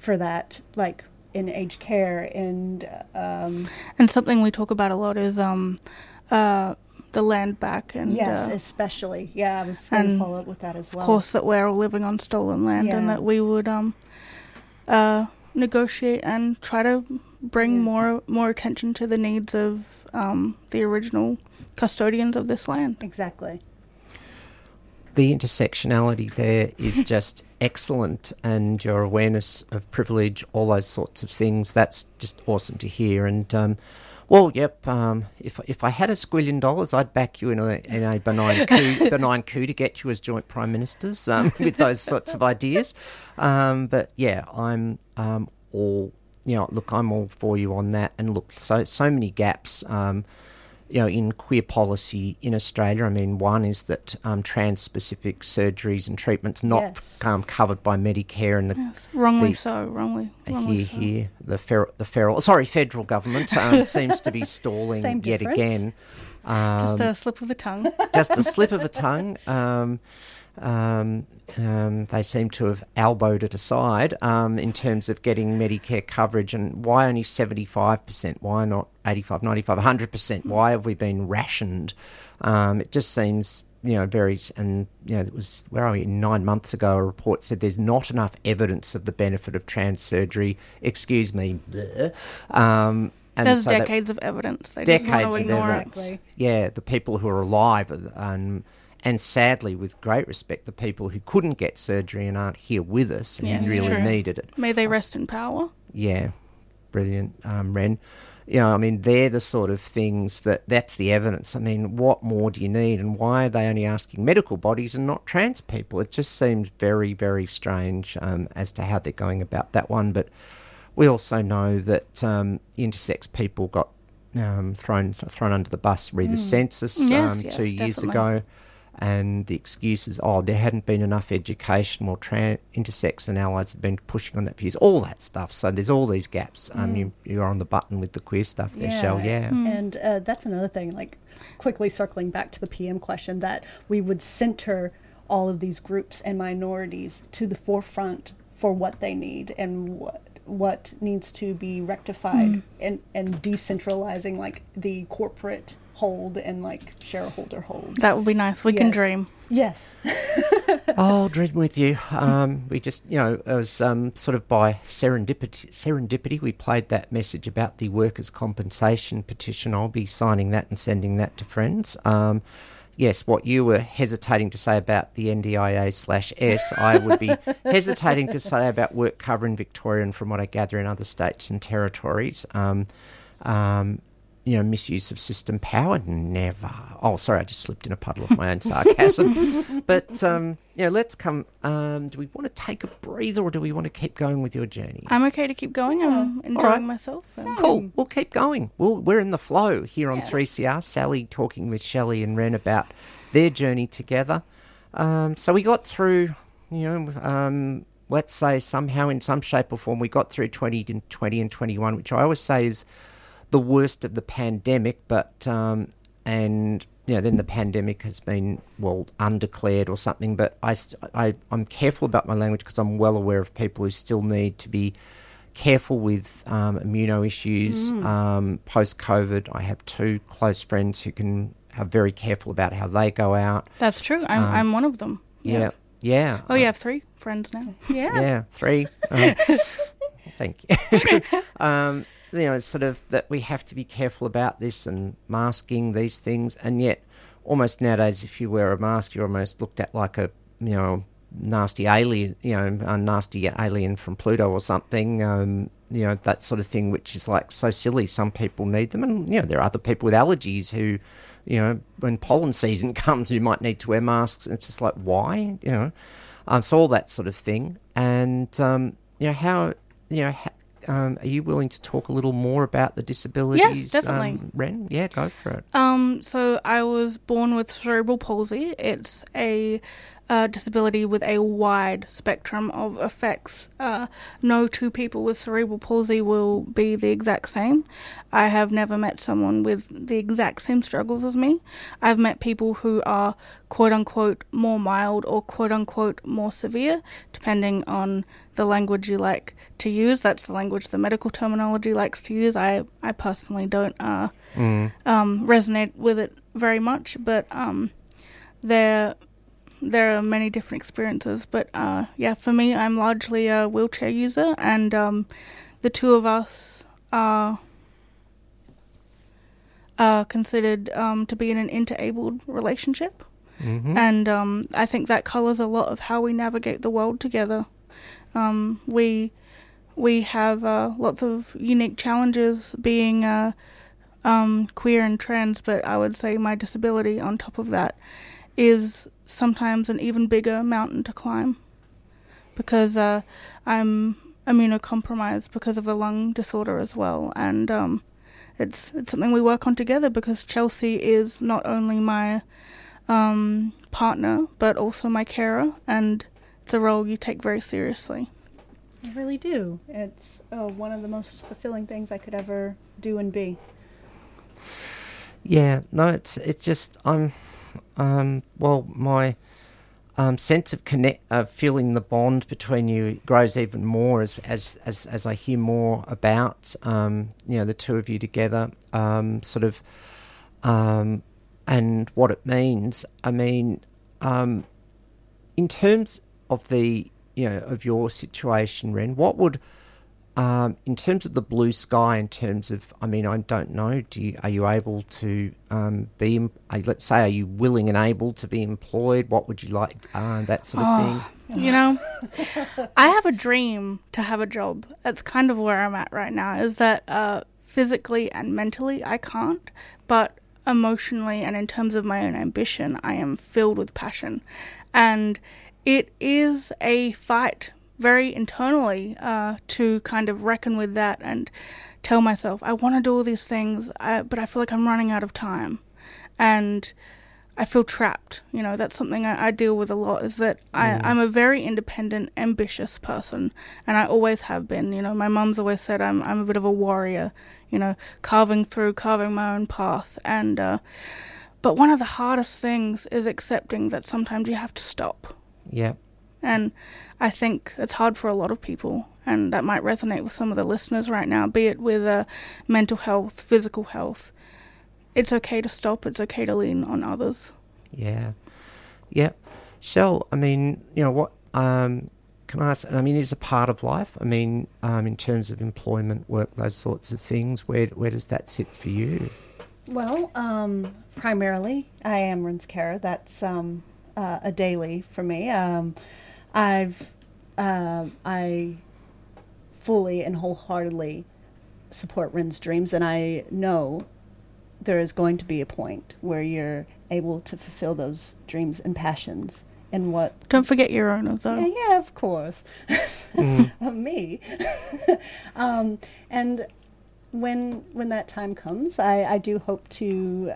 for that, like in aged care and something we talk about a lot is the land back, and yes, especially. Yeah, I was going to follow up with that as well. Of course, that we're all living on stolen land, and that we would negotiate and try to bring more attention to the needs of the original custodians of this land. Exactly. The intersectionality there is just excellent, and your awareness of privilege, all those sorts of things, that's just awesome to hear. And if I had $1 squillion, I'd back you in a benign coup to get you as joint prime ministers with those sorts of ideas. But yeah, I'm all, I'm all for you on that. And look, so many gaps, in queer policy in Australia. I mean, one is that trans-specific surgeries and treatments not covered by Medicare, and wrongly. The federal government seems to be stalling yet again. Just a slip of a tongue. Just a slip of a tongue. They seem to have elbowed it aside in terms of getting Medicare coverage. And why only 75%? Why not 85, 95, 100%? Why have we been rationed? It just seems, very... And, it was, 9 months ago, a report said there's not enough evidence of the benefit of trans surgery. Excuse me. And there's decades of evidence. They decades just want to ignore of evidence. It. Yeah, the people who are alive and sadly, with great respect, the people who couldn't get surgery and aren't here with us and really needed it. May they rest in power. Yeah, brilliant, Ren. They're the sort of things that's the evidence. I mean, what more do you need? And why are they only asking medical bodies and not trans people? It just seems very, very strange as to how they're going about that one. But we also know that intersex people got thrown under the bus re the census 2 years ago. And the excuse is, there hadn't been enough education, or intersex and allies have been pushing on that for years, all that stuff. So there's all these gaps. You're on the button with the queer stuff there, Shell, And that's another thing, like quickly circling back to the PM question, that we would center all of these groups and minorities to the forefront for what they need and what needs to be rectified, and decentralizing like the corporate hold and like shareholder hold. That would be nice. We can dream. Yes. I'll dream with you. We just, it was sort of by serendipity, we played that message about the workers' compensation petition. I'll be signing that and sending that to friends. Yes, what you were hesitating to say about the NDIA/S, I would be hesitating to say about work cover in Victoria, and from what I gather in other states and territories. Misuse of system power, never. Oh, sorry, I just slipped in a puddle of my own sarcasm. But, let's come... do we want to take a breather, or do we want to keep going with your journey? I'm okay to keep going. I'm enjoying myself. So. Cool, we'll keep going. We're in the flow here on 3CR. Sally talking with Shelley and Ren about their journey together. So we got through, let's say somehow in some shape or form, we got through 2020 and 21, which I always say is the worst of the pandemic, but then the pandemic has been undeclared or something. But I'm careful about my language because I'm well aware of people who still need to be careful with immuno issues post COVID. I have 2 close friends who are very careful about how they go out. That's true. I'm one of them. Yeah. Oh, you have 3 friends now. Yeah, 3. Thank you. Sort of that we have to be careful about this and masking these things, and yet almost nowadays if you wear a mask you're almost looked at like a nasty alien, a nasty alien from Pluto or something, that sort of thing, which is like so silly. Some people need them, and there are other people with allergies who, when pollen season comes, who might need to wear masks, and it's just like, why? So all that sort of thing. And are you willing to talk a little more about the disabilities? Yes, definitely. Ren? Yeah, go for it. So I was born with cerebral palsy. It's a disability with a wide spectrum of effects. No 2 people with cerebral palsy will be the exact same. I have never met someone with the exact same struggles as me. I've met people who are quote-unquote more mild or quote-unquote more severe, depending on the language you like to use. That's the language the medical terminology likes to use. I personally don't resonate with it very much, but there are many different experiences. But for me, I'm largely a wheelchair user, and the two of us are considered to be in an interabled relationship. Mm-hmm. And I think that colours a lot of how we navigate the world together. We have lots of unique challenges being queer and trans, but I would say my disability on top of that is sometimes an even bigger mountain to climb, because I'm immunocompromised because of a lung disorder as well, and it's something we work on together, because Chelsea is not only my partner but also my carer, and it's a role you take very seriously. I really do. It's one of the most fulfilling things I could ever do and be. Yeah, no, it's just my sense of feeling the bond between you grows even more as I hear more about the two of you together, and what it means. I mean, in terms of of your situation, Ren, what would, in terms of the blue sky, I don't know, are you able to let's say, are you willing and able to be employed? What would you like, that sort of thing? I have a dream to have a job. That's kind of where I'm at right now, is that physically and mentally I can't, but emotionally and in terms of my own ambition, I am filled with passion. And it is a fight very internally to kind of reckon with that and tell myself, I want to do all these things, but I feel like I'm running out of time. And I feel trapped. That's something I deal with a lot, is that I'm a very independent, ambitious person, and I always have been. My mum's always said I'm a bit of a warrior, carving my own path. And but one of the hardest things is accepting that sometimes you have to stop. Yeah. And I think it's hard for a lot of people, and that might resonate with some of the listeners right now, be it with mental health, physical health. It's okay to stop. It's okay to lean on others. Yeah. Yeah. Shell, what can I ask? Is a part of life? in terms of employment, work, those sorts of things, where does that sit for you? Well, primarily, I am Ren's carer. That's a daily for me. I fully and wholeheartedly support Ren's dreams, and I know there is going to be a point where you're able to fulfill those dreams and passions. And what? Don't forget your own, though. Yeah, of course. Me. And when that time comes, I do hope to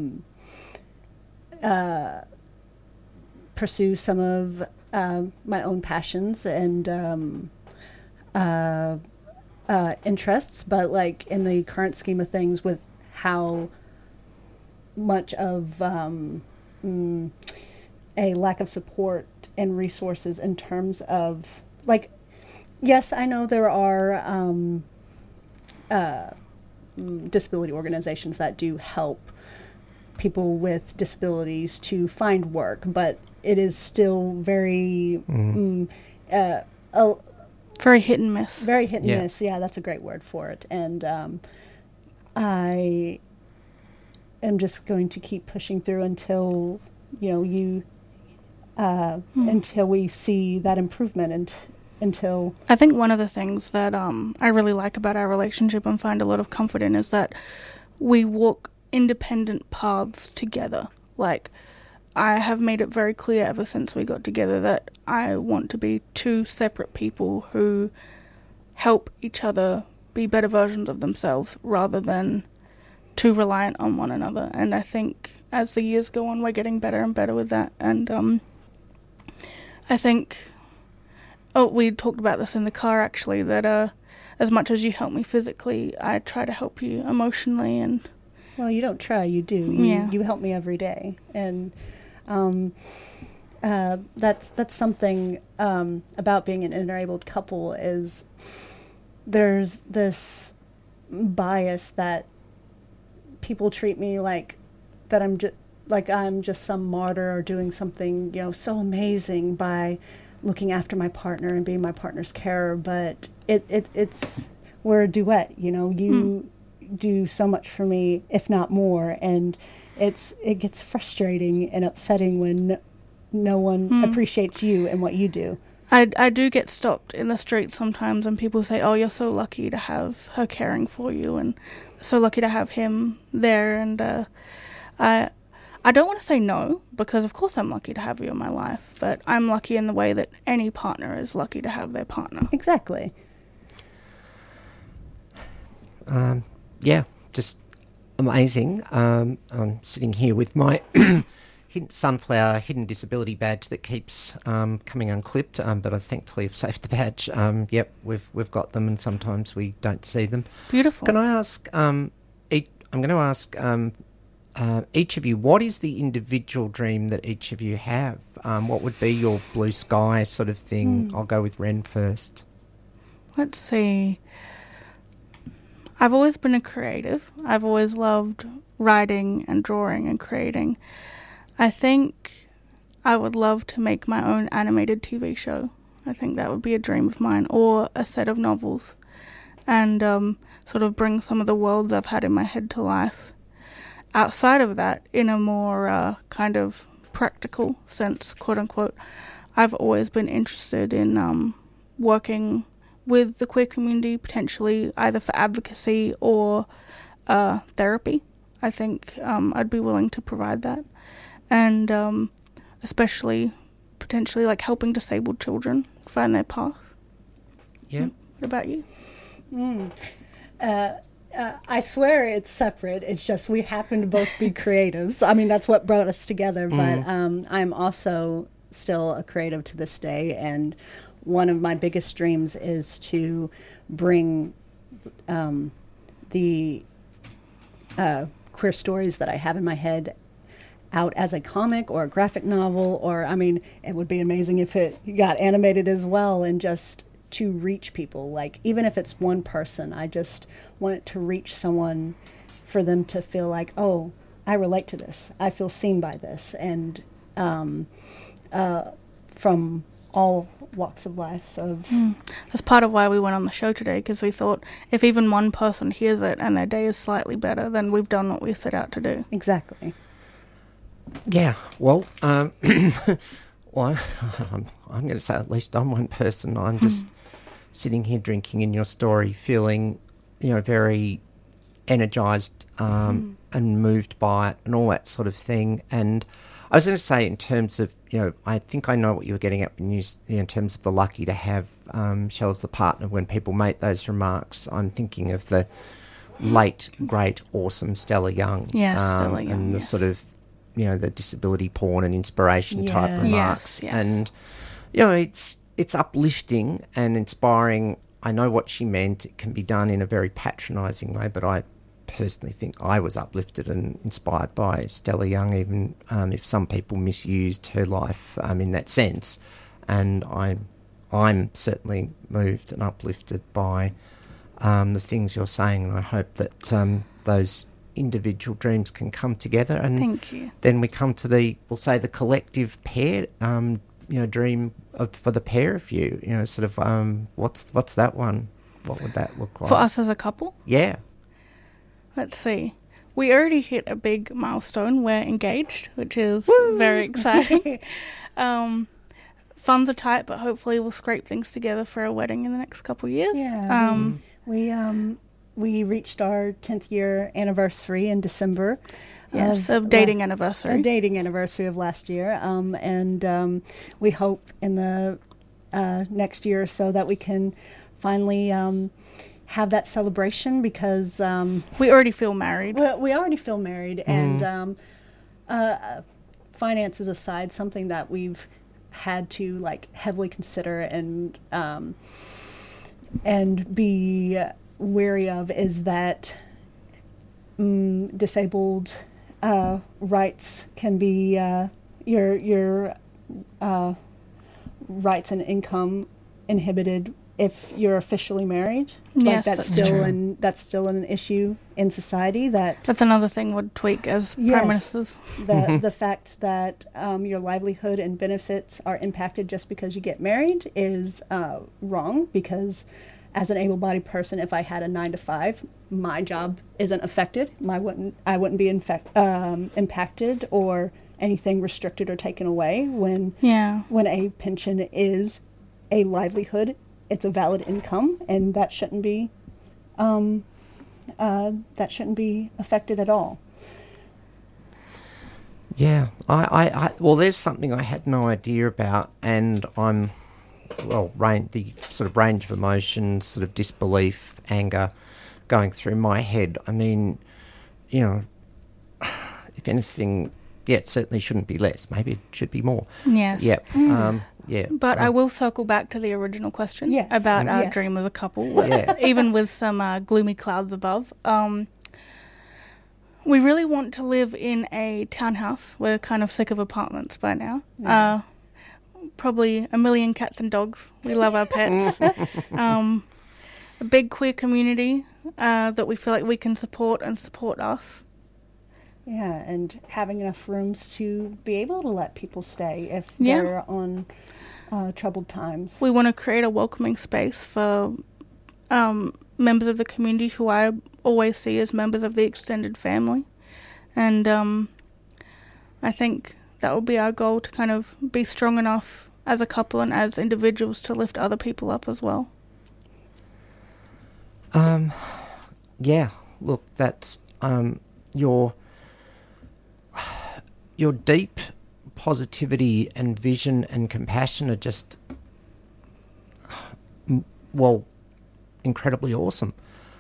pursue some of my own passions and interests, but like in the current scheme of things, with how much of a lack of support and resources in terms of, like, yes, I know there are disability organizations that do help people with disabilities to find work, but it is still very very hit and miss. Very hit and miss. Yeah, that's a great word for it. And I am just going to keep pushing through until until we see that improvement, and until I think one of the things that I really like about our relationship and find a lot of comfort in is that we walk independent paths together. Like, I have made it very clear ever since we got together that I want to be two separate people who help each other be better versions of themselves rather than too reliant on one another. And I think as the years go on, we're getting better and better with that. And I think, we talked about this in the car actually, that as much as you help me physically, I try to help you emotionally. And well, you don't try, you do. You help me every day. And that's something about being an enabled couple is there's this bias that people treat me like that I'm just some martyr or doing something, so amazing by looking after my partner and being my partner's carer. But it's we're a duet, you do so much for me, if not more, and it gets frustrating and upsetting when no one appreciates you and what you do. I do get stopped in the street sometimes and people say, oh, you're so lucky to have her caring for you and so lucky to have him there. And I don't want to say no, because of course I'm lucky to have you in my life, but I'm lucky in the way that any partner is lucky to have their partner. Exactly. Yeah, just amazing. I'm sitting here with my sunflower hidden disability badge that keeps coming unclipped, but I thankfully have saved the badge. Yep, we've got them, and sometimes we don't see them. Beautiful. Can I ask? I'm going to ask each of you, what is the individual dream that each of you have? What would be your blue sky sort of thing? I'll go with Ren first. Let's see. I've always been a creative. I've always loved writing and drawing and creating. I think I would love to make my own animated TV show. I think that would be a dream of mine, or a set of novels, and sort of bring some of the worlds I've had in my head to life. Outside of that, in a more kind of practical sense, quote unquote, I've always been interested in working with the queer community, potentially either for advocacy or therapy. I think I'd be willing to provide that. And especially potentially like helping disabled children find their path. Yeah. What about you? I swear it's separate. It's just we happen to both be creatives. I mean, that's what brought us together. But I'm also still a creative to this day. And one of my biggest dreams is to bring the queer stories that I have in my head out as a comic or a graphic novel, or, I mean, it would be amazing if it got animated as well, and just to reach people. Like, even if it's one person, I just want it to reach someone, for them to feel like, oh, I relate to this. I feel seen by this. And from all walks of life. That's part of why we went on the show today, because we thought if even one person hears it and their day is slightly better, then we've done what we set out to do. Exactly. Yeah, well, well, I'm going to say at least I'm one person. I'm just sitting here drinking in your story, feeling, very energised and moved by it and all that sort of thing. And I was going to say, in terms of, I think I know what you were getting at when in terms of the lucky to have Shell as the partner. When people make those remarks, I'm thinking of the late, great, awesome Stella Young. Yeah, Stella Young, and the sort of, the disability porn and inspiration type remarks. Yes. And, it's uplifting and inspiring. I know what she meant. It can be done in a very patronising way, but I personally think I was uplifted and inspired by Stella Young, even if some people misused her life in that sense. And I'm certainly moved and uplifted by the things you're saying, and I hope that those individual dreams can come together. And thank you. Then we come to the collective pair dream for the pair of you. Sort of what's that one? What would that look like for us as a couple? Yeah. Let's see. We already hit a big milestone. We're engaged, which is Woo! Very exciting. Funds are tight, but hopefully we'll scrape things together for a wedding in the next couple of years. Yeah. We reached our 10th year anniversary in December. Yes, of dating anniversary. A dating anniversary of last year. And we hope in the next year or so that we can finally have that celebration, because we already feel married. We already feel married, and finances aside, something that we've had to heavily consider and be wary of is that disabled rights can be your rights and income inhibited if you're officially married. Yes, like that's true. that's still an issue in society. That's another thing we'd tweak as Yes. prime ministers. The fact that your livelihood and benefits are impacted just because you get married is wrong, because as an able-bodied person, if I had a 9 to 5, my job isn't affected. I wouldn't be impacted or anything restricted or taken away when a pension is a livelihood. It's a valid income, and that shouldn't be affected at all. Yeah, well, there's something I had no idea about, and the sort of range of emotions, sort of disbelief, anger, going through my head. I mean, if anything, it certainly shouldn't be less. Maybe it should be more. Yes. Yep. But I will circle back to the original question Yes. about our Yes. dream as a couple, Yeah. even with some gloomy clouds above. We really want to live in a townhouse. We're kind of sick of apartments by now. Yeah. Probably a million cats and dogs. We love our pets. A big queer community that we feel like we can support and support us. Yeah, and having enough rooms to be able to let people stay if Yeah. they're on troubled times. We want to create a welcoming space for members of the community who I always see as members of the extended family. And I think that will be our goal, to kind of be strong enough as a couple and as individuals to lift other people up as well. Yeah, look, that's your deep positivity and vision and compassion are just, incredibly awesome.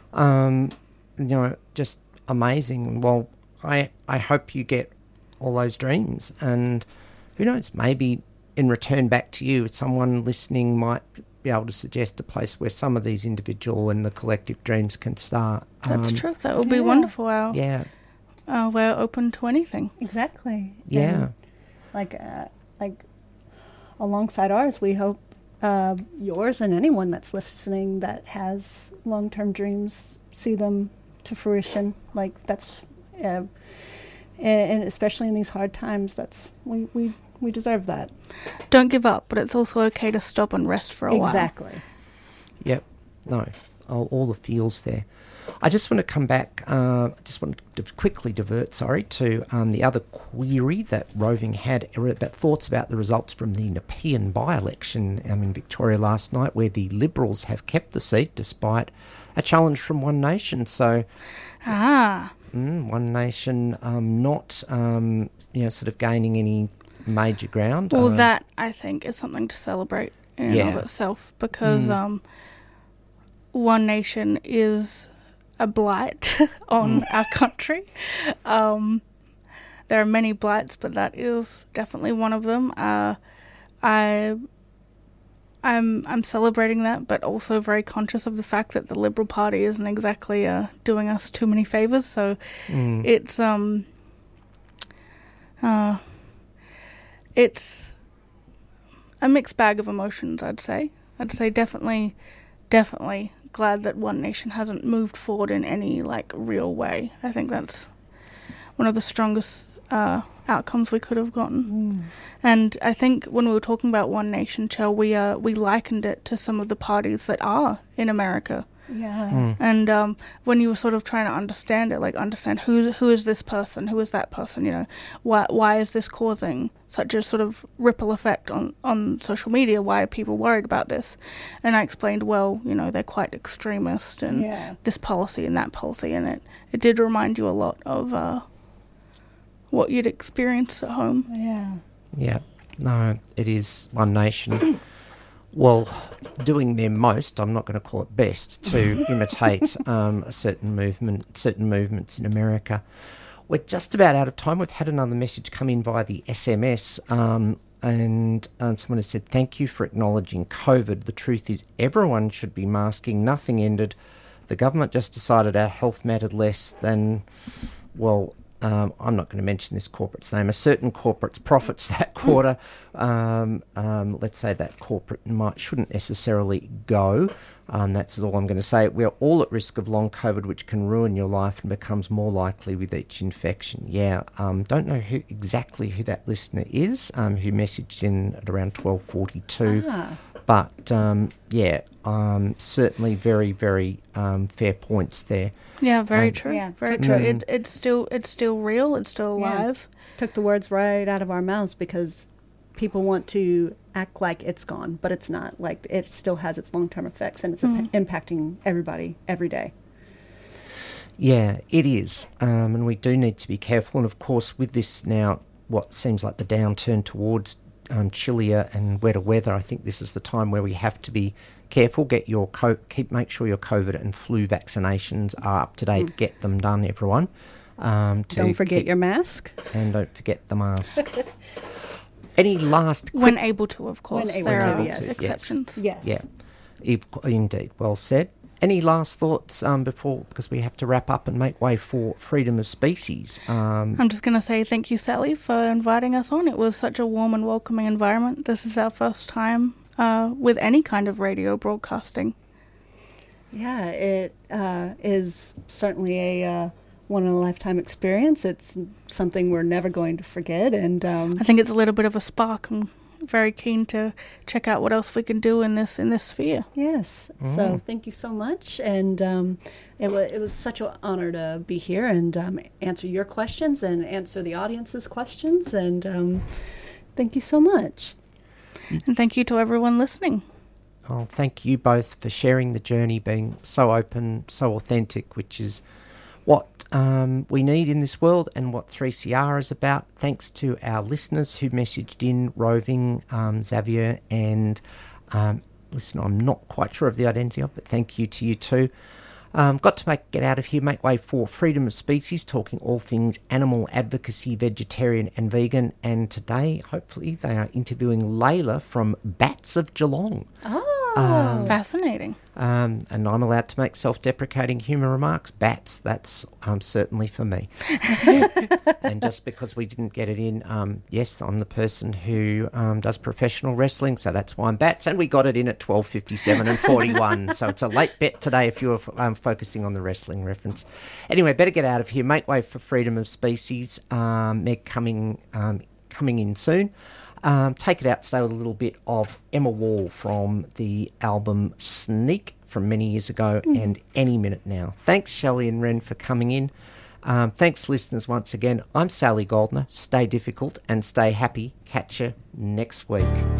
Just amazing. Well, I hope you get all those dreams, and who knows, maybe in return back to you, someone listening might be able to suggest a place where some of these individual and the collective dreams can start. That's true. That would be Yeah. wonderful. Yeah. We're open to anything. Exactly. Yeah. And, like alongside ours, we hope yours and anyone that's listening that has long-term dreams see them to fruition. Like that's, and especially in these hard times, that's we deserve that. Don't give up, but it's also okay to stop and rest for a while. Exactly. Yep. No, all the feels there. I just want to come back, I just want to quickly divert, to the other query that Roving had about thoughts about the results from the Nepean by-election in Victoria last night, where the Liberals have kept the seat despite a challenge from One Nation. So, One Nation not, sort of gaining any major ground. Well, that, I think, is something to celebrate in and of itself, because One Nation is a blight on our country. There are many blights, but that is definitely one of them. I'm celebrating that, but also very conscious of the fact that the Liberal Party isn't exactly doing us too many favours. So it's a mixed bag of emotions, I'd say. I'd say definitely glad that One Nation hasn't moved forward in any real way. I think that's one of the strongest outcomes we could have gotten. And I think when we were talking about One Nation, Chell, we likened it to some of the parties that are in America. Yeah. And when you were sort of trying to understand it, understand who is this person, who is that person, why is this causing such a sort of ripple effect on social media? Why are people worried about this? And I explained, they're quite extremist and this policy and that policy, and it did remind you a lot of what you'd experienced at home. Yeah. Yeah. No, it is One Nation. Doing their most, I'm not going to call it best, to imitate a certain movements in America. We're just about out of time. We've had another message come in via the SMS, and someone has said, "Thank you for acknowledging COVID. The truth is everyone should be masking. Nothing ended. The government just decided our health mattered less than, I'm not going to mention this corporate's name, a certain corporate's profits that quarter, let's say that corporate shouldn't necessarily go. That's all I'm going to say. We're all at risk of long COVID, which can ruin your life and becomes more likely with each infection. Yeah, don't know exactly who that listener is, who messaged in at around 12:42. But, certainly very, very fair points there. Yeah, very true. Yeah, very true. It's still real. It's still alive. Took the words right out of our mouths because people want to act like it's gone, but it's not. Like, it still has its long-term effects, and it's impacting everybody every day. Yeah, it is. And we do need to be careful. And, of course, with this now, what seems like the downturn towards chillier and wetter weather, I think this is the time where we have to be careful. Make sure your COVID and flu vaccinations are up to date. Get them done, everyone. Don't forget your mask. And don't forget the mask. Any last... When able to, of course. When able there to, are yes. exceptions. Yes. Yeah, indeed. Well said. Any last thoughts before, because we have to wrap up and make way for freedom of species? I'm just going to say thank you, Sally, for inviting us on. It was such a warm and welcoming environment. This is our first time with any kind of radio broadcasting. Yeah, it is certainly a one-in-a-lifetime experience. It's something we're never going to forget. And I think it's a little bit of a spark. I'm very keen to check out what else we can do in this sphere. Yes. So thank you so much. And it was such an honor to be here and answer your questions and answer the audience's questions. And thank you so much. And thank you to everyone listening. Oh, thank you both for sharing the journey, being so open, so authentic, which is what we need in this world and what 3CR is about. Thanks to our listeners who messaged in, Roving, Xavier, and listen, I'm not quite sure of the identity of, but thank you to you too. Got to get out of here, make way for freedom of species, talking all things animal advocacy, vegetarian and vegan. And today, hopefully, they are interviewing Layla from Bats of Geelong. Oh, fascinating. And I'm allowed to make self-deprecating humour remarks. Bats, that's certainly for me. And just because we didn't get it in, yes, I'm the person who does professional wrestling, so that's why I'm Bats. And we got it in at 12:57 and 41, so it's a late bet today if you're focusing on the wrestling reference. Anyway, better get out of here. Make way for freedom of species. They're coming in soon. Take it out today with a little bit of Emma Wall from the album Sneak from many years ago and Any Minute Now. Thanks, Shelley and Ren, for coming in. Thanks, listeners, once again. I'm Sally Goldner. Stay difficult and stay happy. Catch you next week.